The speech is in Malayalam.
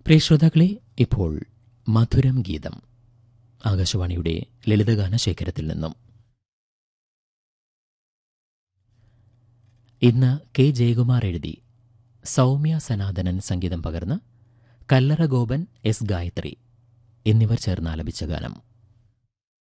പ്രിയ ശ്രോതാക്കളെ, ഇപ്പോൾ മധുരം ഗീതം ആകാശവാണിയുടെ ലളിതഗാന ശേഖരത്തിൽ നിന്നും. ഇന്ന് കെ ജയകുമാർ എഴുതി സൗമ്യ സനാതനൻ സംഗീതം പകർന്ന് കല്ലറ ഗോപൻ, എസ് ഗായത്രി എന്നിവർ ചേർന്ന് ആലപിച്ച ഗാനം.